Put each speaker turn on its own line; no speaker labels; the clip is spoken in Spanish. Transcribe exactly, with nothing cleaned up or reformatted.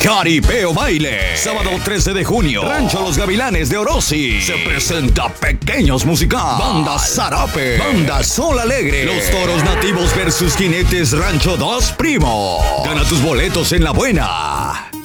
Jaripeo Baile. Sábado trece de junio. Rancho Los Gavilanes de Orosi. Se presenta Pequeños Musical. Banda Zarape. Banda Sol Alegre. Los Toros Nativos versus Jinetes Rancho Dos Primo. Gana tus boletos en La Buena.